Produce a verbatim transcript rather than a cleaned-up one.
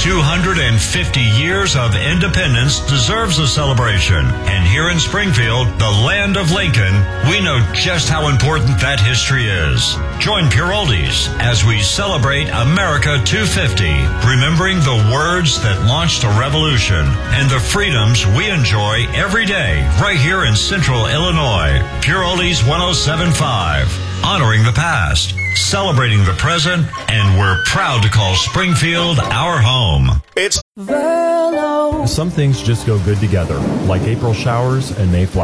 two hundred fifty years of independence deserves a celebration. And here in Springfield, the land of Lincoln, we know just how important that history is. Join Pure Oldies as we celebrate America two fifty, remembering the words that launched a revolution and the freedoms we enjoy every day right here in Central Illinois. Pure Oldies one oh seven point five, honoring the past, celebrating the present, and we're proud to call Springfield our home. It's Some things just go good together, like April showers and Mayflower.